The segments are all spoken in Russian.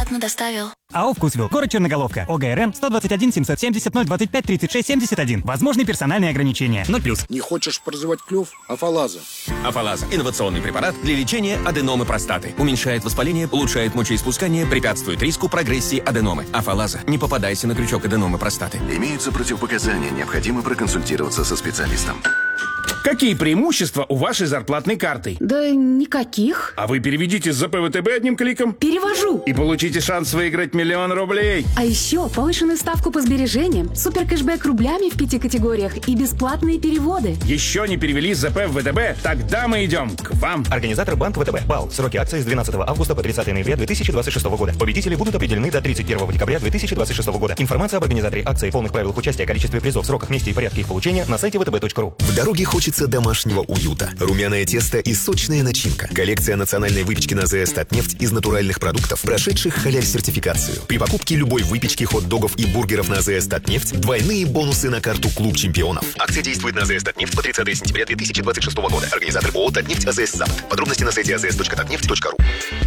бесплатно доставил. АО «Вкусвилл», город Черноголовка, ОГРН 121 770 025 36 71. Возможны персональные ограничения. 0+. Не хочешь прозевать клюв? Афалаза. Афалаза – инновационный препарат для лечения аденомы простаты. Уменьшает воспаление, улучшает мочеиспускание, препятствует риску прогрессии аденомы. Афалаза. Не попадайся на крючок аденомы простаты. Имеются противопоказания, необходимо проконсультироваться со специалистом. Какие преимущества у вашей зарплатной карты? Да никаких. А вы переведите с ЗП ВТБ одним кликом. Перевожу. И получите шанс выиграть 1 000 000 рублей. А еще повышенную ставку по сбережениям, суперкэшбэк рублями в 5 категориях и бесплатные переводы. Еще не перевели с ЗП в ВТБ? Тогда мы идем к вам. Организатор банк ВТБ. БАЛ. Сроки акции с 12 августа по 30 ноября 2026 года. Победители будут определены до 31 декабря 2026 года. Информация об организаторе акции, полных правилах участия, количестве призов, сроках, месте и порядке их получения на сайте vtb.ru. В дороге хочется домашнего уюта. Румяное тесто и сочная начинка. Коллекция национальной выпечки на АЗС «Татнефть» из натуральных продуктов, прошедших халяль-сертификацию. При покупке любой выпечки, хот-догов и бургеров на АЗС «Татнефть» двойные бонусы на карту «Клуб чемпионов». Акция действует на АЗС «Татнефть» по 30 сентября 2026 года. Организатор ООО «Татнефть» АЗС «Запад». Подробности на сайте azs.tatneft.ru.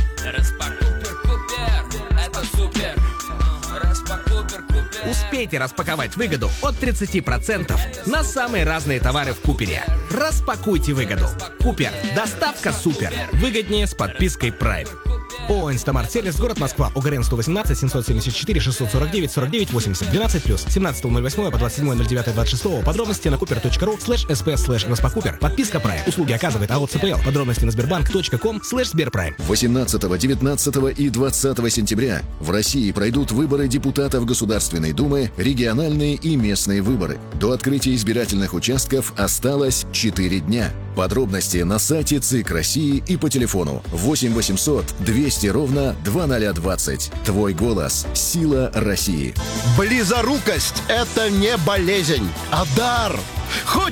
Успейте распаковать выгоду от 30% на самые разные товары в Купере. Распакуйте выгоду. Купер. Доставка супер. Выгоднее с подпиской Prime. ООО «Инстамарт Сервис», город Москва, ОГРН 118 774 649 49 80 12+, 17.08 по 27.09.26. Подробности на cooper.ru/sp/распакупер. Подписка Prime. Услуги оказывает АО ЦПЛ. Подробности на sberbank.com/сберпрайм. 18, 19 и 20 сентября в России пройдут выборы депутатов Государственной Думы, региональные и местные выборы. До открытия избирательных участков осталось 4 дня. Подробности на сайте ЦИК России и по телефону 8 800 200 ровно 2020. Твой голос – сила России. Близорукость – это не болезнь, а дар. Хоть